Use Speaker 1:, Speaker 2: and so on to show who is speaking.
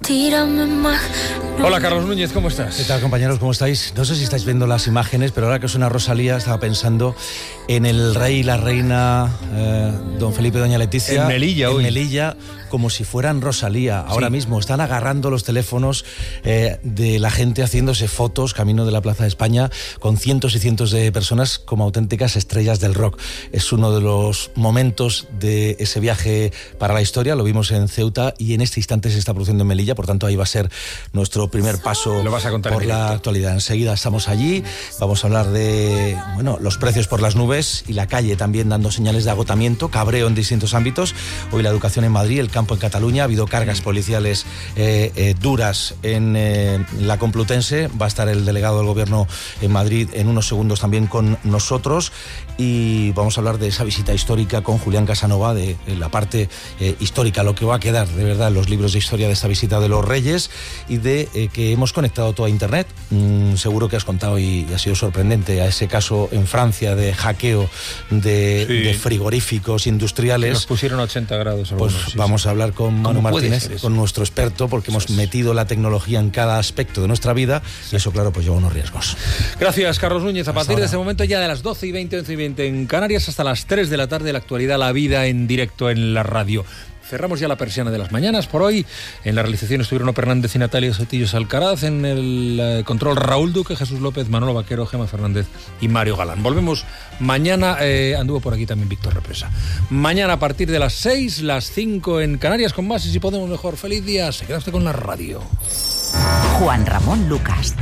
Speaker 1: Tírame más.
Speaker 2: Hola, Carlos Núñez, ¿cómo estás?
Speaker 3: ¿Qué tal, compañeros? ¿Cómo estáis? No sé si estáis viendo las imágenes, pero ahora que suena Rosalía, estaba pensando en el rey y la reina, don Felipe y doña Leticia.
Speaker 2: En Melilla hoy.
Speaker 3: En Melilla, como si fueran Rosalía. Ahora mismo están agarrando los teléfonos de la gente haciéndose fotos camino de la Plaza de España con cientos y cientos de personas como auténticas estrellas del rock. Es uno de los momentos de ese viaje para la historia. Lo vimos en Ceuta y en este instante se está produciendo en Melilla. Por tanto, ahí va a ser nuestro primer paso por la actualidad. Enseguida estamos allí. Vamos a hablar de los precios por las nubes y la calle también dando señales de agotamiento, cabreo en distintos ámbitos. Hoy la educación en Madrid, el campo en Cataluña. Ha habido cargas policiales duras en la Complutense. Va a estar el delegado del Gobierno en Madrid en unos segundos también con nosotros. Y vamos a hablar de esa visita histórica con Julián Casanova, de la parte histórica, lo que va a quedar de verdad en los libros de historia de esta visita de los Reyes, y de que hemos conectado todo a Internet. Seguro que has contado y ha sido sorprendente a ese caso en Francia de hackeo de frigoríficos industriales.
Speaker 2: Nos pusieron 80 grados algunos.
Speaker 3: Pues vamos a hablar con Manu Martínez, con nuestro experto, porque hemos metido la tecnología en cada aspecto de nuestra vida y eso, claro, pues lleva unos riesgos.
Speaker 2: Gracias, Carlos Núñez. A partir de este momento, ya de las 12:20, 11:20 en Canarias, hasta las 3 de la tarde, la actualidad, la vida en directo en la radio. Cerramos ya la persiana de las mañanas por hoy. En la realización estuvieron Ono Fernández y Natalia Sotillos Alcaraz. En el control, Raúl Duque, Jesús López, Manolo Vaquero, Gemma Fernández y Mario Galán. Volvemos mañana. Anduvo por aquí también Víctor Represa. Mañana a partir de las 6, las 5 en Canarias, con más y si podemos mejor. Feliz día. Se queda usted con la radio.
Speaker 4: Juan Ramón Lucas.